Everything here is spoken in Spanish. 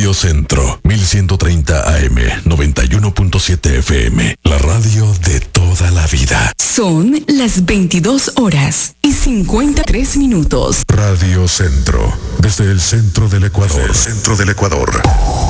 Radio Centro, 1130 AM, 91.7 FM. La radio de toda la vida. Son las 22:53. Radio Centro, desde el centro del Ecuador.